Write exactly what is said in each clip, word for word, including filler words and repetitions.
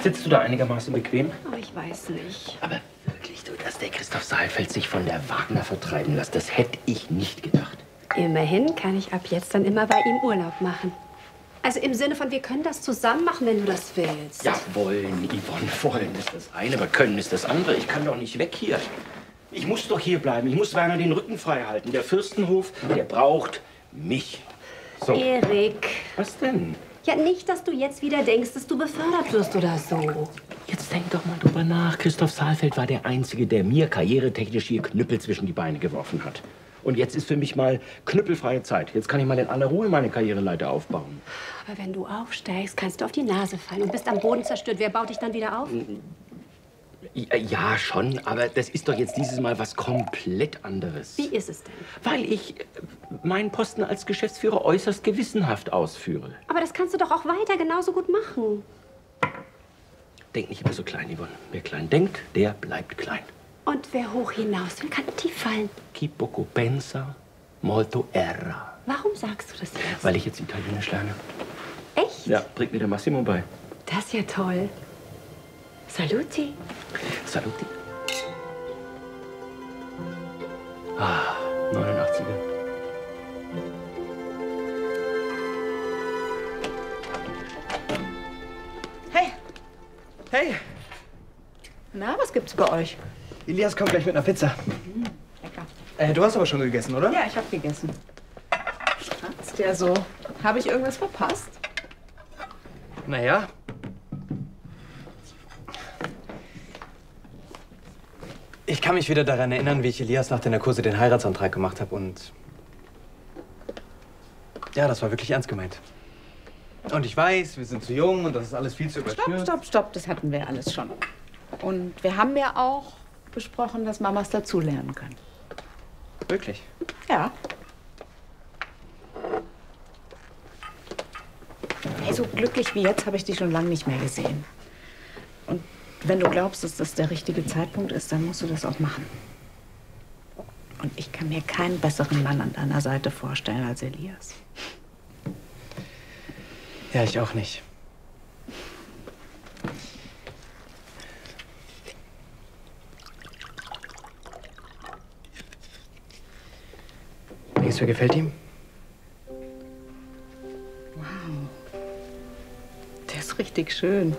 Sitzt du da einigermaßen bequem? Oh, ich weiß nicht. Aber wirklich, du, dass der Christoph Saalfeld sich von der Wagner vertreiben lässt, das hätte ich nicht gedacht. Immerhin kann ich ab jetzt dann immer bei ihm Urlaub machen. Also im Sinne von, wir können das zusammen machen, wenn du das willst. Ja, wollen, Yvonne, wollen ist das eine, aber können ist das andere. Ich kann doch nicht weg hier. Ich muss doch hier bleiben. Ich muss Werner den Rücken frei halten. Der Fürstenhof, der braucht mich. So. Erik. Was denn? Ja, nicht, dass du jetzt wieder denkst, dass du befördert wirst oder so. Jetzt denk doch mal drüber nach. Christoph Saalfeld war der Einzige, der mir karrieretechnisch hier Knüppel zwischen die Beine geworfen hat. Und jetzt ist für mich mal knüppelfreie Zeit. Jetzt kann ich mal in aller Ruhe meine Karriereleiter aufbauen. Aber wenn du aufsteigst, kannst du auf die Nase fallen und bist am Boden zerstört. Wer baut dich dann wieder auf? Ja, schon, aber das ist doch jetzt dieses Mal was komplett anderes. Wie ist es denn? Weil ich meinen Posten als Geschäftsführer äußerst gewissenhaft ausführe. Aber das kannst du doch auch weiter genauso gut machen. Denk nicht immer so klein, Yvonne. Wer klein denkt, der bleibt klein. Und wer hoch hinaus will, kann tief fallen. Chi poco pensa, molto erra. Warum sagst du das jetzt? Weil ich jetzt Italienisch lerne. Echt? Ja, bringt mir der Massimo bei. Das ist ja toll. Saluti. Saluti. Ah, neunundachtziger. Hey. Hey. Na, was gibt's bei euch? Elias kommt gleich mit einer Pizza. Mm, lecker. Äh, du hast aber schon gegessen, oder? Ja, ich hab gegessen. Schatz, der so. Habe ich irgendwas verpasst? Naja. Ich kann mich wieder daran erinnern, wie ich Elias nach der Narkose den Heiratsantrag gemacht habe und... Ja, das war wirklich ernst gemeint. Und ich weiß, wir sind zu jung und das ist alles viel zu überstürzt. Stopp, stopp, stopp, das hatten wir alles schon. Und wir haben ja auch besprochen, dass Mamas dazulernen können. Wirklich? Ja. Hey, so glücklich wie jetzt habe ich dich schon lange nicht mehr gesehen. Und wenn du glaubst, dass das der richtige Zeitpunkt ist, dann musst du das auch machen. Und ich kann mir keinen besseren Mann an deiner Seite vorstellen als Elias. Ja, ich auch nicht. Denkst du, gefällt ihm? Wow. Der ist richtig schön.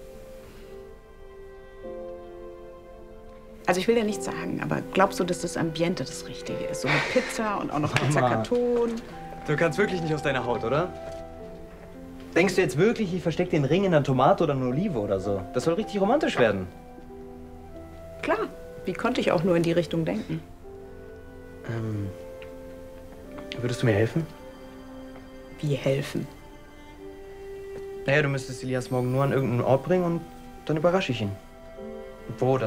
Also ich will ja nichts sagen, aber glaubst du, dass das Ambiente das Richtige ist? So mit Pizza und auch noch Pizzakarton? Du kannst wirklich nicht aus deiner Haut, oder? Denkst du jetzt wirklich, ich verstecke den Ring in einer Tomate oder einer Olive oder so? Das soll richtig romantisch werden. Klar. Wie konnte ich auch nur in die Richtung denken? Ähm, würdest du mir helfen? Wie helfen? Naja, du müsstest Elias morgen nur an irgendeinen Ort bringen und dann überrasche ich ihn. Wo?